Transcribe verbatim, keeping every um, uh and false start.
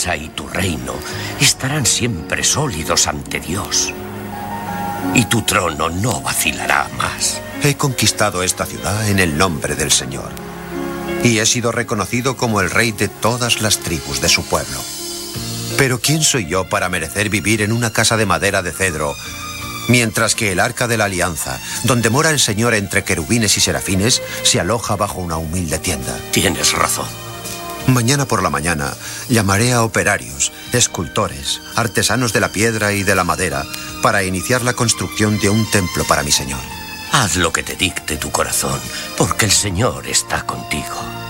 casa y tu reino estarán siempre sólidos ante Dios. Y tu trono no vacilará más. He conquistado esta ciudad en el nombre del Señor. Y he sido reconocido como el rey de todas las tribus de su pueblo. Pero ¿quién soy yo para merecer vivir en una casa de madera de cedro, mientras que el arca de la alianza, donde mora el Señor entre querubines y serafines, se aloja bajo una humilde tienda? Tienes razón. Mañana por la mañana llamaré a operarios, escultores, artesanos de la piedra y de la madera para iniciar la construcción de un templo para mi Señor. Haz lo que te dicte tu corazón, porque el Señor está contigo.